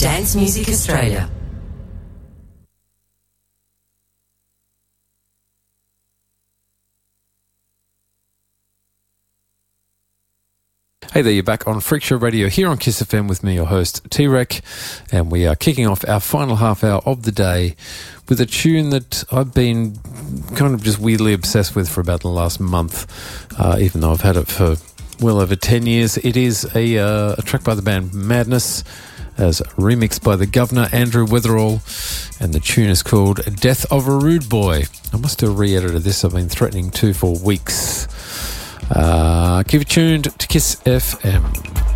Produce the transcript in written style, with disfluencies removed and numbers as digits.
Dance Music Australia. Hey there, you're back on Freak Show Radio here on Kiss FM with me, your host, T-Rec, and we are kicking off our final half hour of the day with a tune that I've been kind of just weirdly obsessed with for about the last month, even though I've had it for well over 10 years. It is a track by the band Madness, as remixed by the Governor, Andrew Weatherall, and the tune is called Death of a Rude Boy. I must have re-edited this. I've been threatening to for weeks. Keep it tuned to Kiss FM.